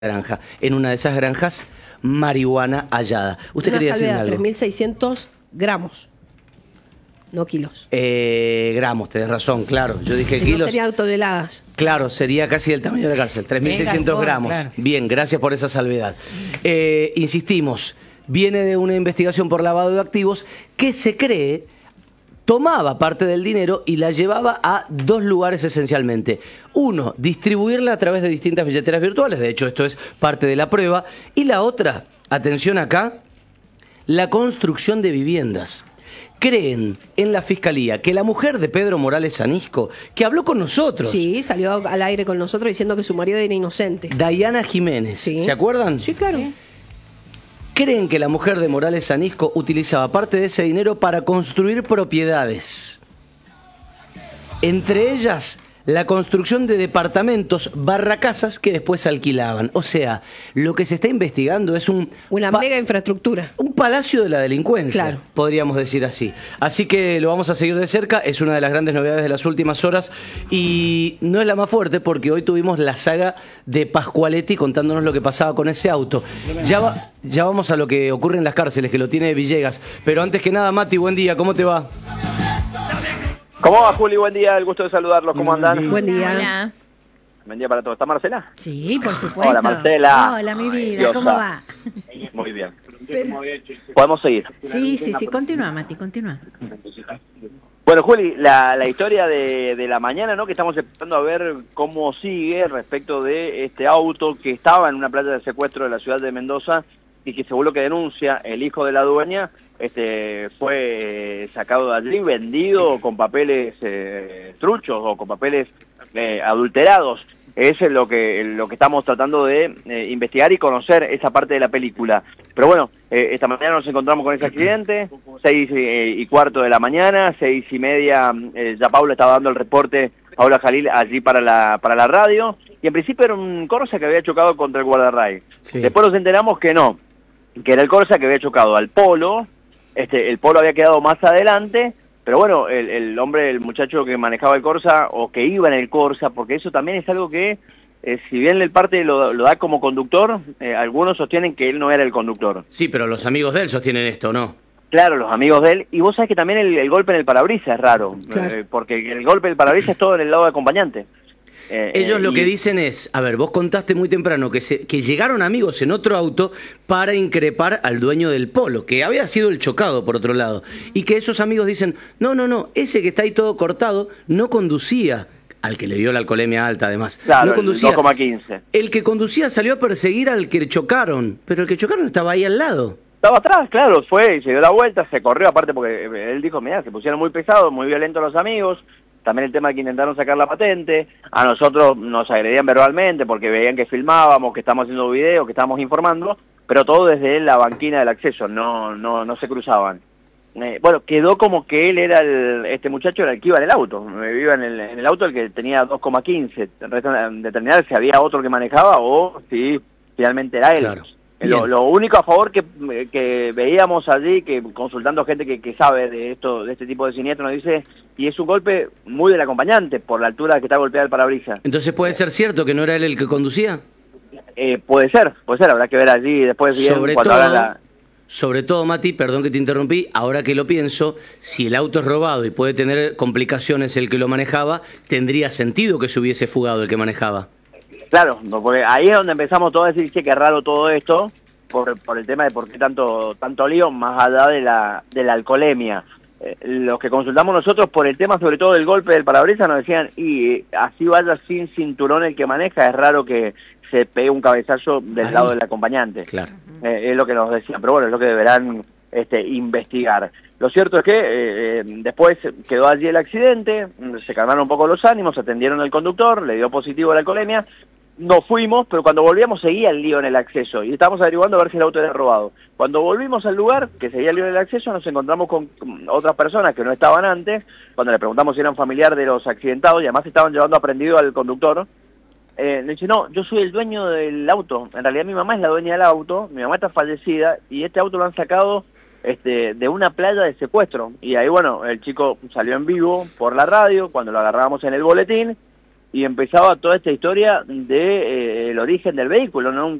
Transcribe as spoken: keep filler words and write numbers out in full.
granja. En una de esas granjas, marihuana hallada. ¿Usted Una quería decir salvedad, algo? tres mil seiscientos gramos, no kilos. Eh, gramos, tenés razón, claro. Yo dije Si kilos. no serían toneladas. Claro, sería casi del tamaño de la cárcel, tres mil seiscientos gramos. Claro. Bien, gracias por esa salvedad. Eh, insistimos, viene de una investigación por lavado de activos que se cree tomaba parte del dinero y la llevaba a dos lugares esencialmente. Uno, distribuirla a través de distintas billeteras virtuales, de hecho esto es parte de la prueba. Y la otra, atención acá, la construcción de viviendas. Creen en la Fiscalía que la mujer de Pedro Morales Anisco, que habló con nosotros, Sí, salió al aire con nosotros diciendo que su marido era inocente. Dayana Jiménez, Sí. ¿se acuerdan? Sí, claro. Creen que la mujer de Morales Anisco utilizaba parte de ese dinero para construir propiedades. Entre ellas, la construcción de departamentos barra casas que después alquilaban. O sea, lo que se está investigando es un... Una pa- mega infraestructura. Un palacio de la delincuencia, Claro. podríamos decir así. Así que lo vamos a seguir de cerca, es una de las grandes novedades de las últimas horas y no es la más fuerte porque hoy tuvimos la saga de Pascualetti contándonos lo que pasaba con ese auto. Ya, va- ya vamos a lo que ocurre en las cárceles, que lo tiene Villegas. Pero antes que nada, Mati, buen día, ¿cómo te va? ¿Cómo va, Juli? Buen día, el gusto de saludarlos. ¿Cómo andan? Buen día. Hola. Buen día para todos. ¿Está Marcela? Sí, por supuesto. Hola, Marcela. Hola, mi Ay, vida, Diosa. ¿cómo va? Muy bien. Podemos seguir. Sí, sí, sí, continúa, Mati, continúa. Bueno, Juli, la, la historia de, de la mañana, ¿no? Que estamos empezando a ver cómo sigue respecto de este auto que estaba en una playa de secuestro de la ciudad de Mendoza y que según lo que denuncia el hijo de la dueña, este fue eh, sacado de allí, vendido con papeles eh, truchos o con papeles eh, adulterados. Eso es lo que lo que estamos tratando de eh, investigar y conocer esa parte de la película. Pero bueno, eh, esta mañana nos encontramos con ese accidente, seis eh, y cuarto de la mañana, seis y media, eh, ya Paula estaba dando el reporte, Paula Jalil, allí para la para la radio, y en principio era un Corsa que había chocado contra el guardarray. Sí. Después nos enteramos que no, que era el Corsa que había chocado al Polo, este el Polo había quedado más adelante. Pero bueno, el, el hombre, el muchacho que manejaba el Corsa o que iba en el Corsa, porque eso también es algo que, eh, si bien el parte lo, lo da como conductor, eh, algunos sostienen que él no era el conductor. Sí, pero los amigos de él sostienen esto, ¿no? Claro, los amigos de él. Y vos sabés que también el, el golpe en el parabrisas es raro, Claro. eh, porque el golpe del parabrisas es todo en el lado de acompañante. Eh, Ellos eh, lo y- que dicen es, a ver, vos contaste muy temprano que, se, que llegaron amigos en otro auto para increpar al dueño del Polo, que había sido el chocado por otro lado, y que esos amigos dicen, no, no, no, ese que está ahí todo cortado no conducía, al que le dio la alcoholemia alta además, Claro, no el conducía. dos coma quince. El que conducía salió a perseguir al que chocaron, pero el que chocaron estaba ahí al lado. Estaba atrás, claro, fue y se dio la vuelta, se corrió, aparte porque eh, él dijo, mira, se pusieron muy pesados, muy violentos los amigos, también el tema de que intentaron sacar la patente, a nosotros nos agredían verbalmente porque veían que filmábamos, que estamos haciendo videos, que estábamos informando, pero todo desde la banquina del acceso, no no no se cruzaban. Eh, bueno, quedó como que él era el, este muchacho era el que iba en el auto, eh, iba en el, en el auto el que tenía dos coma quince, resta determinar si había otro que manejaba o si finalmente era él. Claro. Lo, Bien. lo único a favor que, que veíamos allí, que consultando gente que, que sabe de esto, de este tipo de siniestro, nos dice, y es un golpe muy del acompañante, por la altura que está golpeada el parabrisas. Entonces puede ser cierto que no era él el que conducía. Eh, puede ser, puede ser, habrá que ver allí después bien Sobre cuando todo, hagan la... sobre todo, Mati, perdón que te interrumpí, ahora que lo pienso, si el auto es robado y puede tener complicaciones el que lo manejaba, tendría sentido que se hubiese fugado el que manejaba. Claro, no, porque ahí es donde empezamos todos a decir que qué raro todo esto, por, por el tema de por qué tanto tanto lío, más allá de la, de la alcoholemia. Eh, los que consultamos nosotros por el tema sobre todo del golpe del parabrisas nos decían, y eh, así vaya sin cinturón el que maneja, es raro que se pegue un cabezazo del Ahí. lado del acompañante. Claro. Eh, es lo que nos decían, pero bueno, es lo que deberán este, investigar. Lo cierto es que eh, eh, después quedó allí el accidente, se calmaron un poco los ánimos, atendieron al conductor, le dio positivo a la alcoholemia, nos fuimos, pero cuando volvíamos seguía el lío en el acceso y estábamos averiguando a ver si el auto era robado. Cuando volvimos al lugar, que seguía el lío en el acceso, nos encontramos con otras personas que no estaban antes, cuando le preguntamos si eran familiar de los accidentados y además estaban llevando aprendido al conductor. Eh, le dice, no, yo soy el dueño del auto, en realidad mi mamá es la dueña del auto, mi mamá está fallecida y este auto lo han sacado este, de una playa de secuestro. Y ahí, bueno, el chico salió en vivo por la radio, cuando lo agarrábamos en el boletín, y empezaba toda esta historia de eh, el origen del vehículo, ¿no?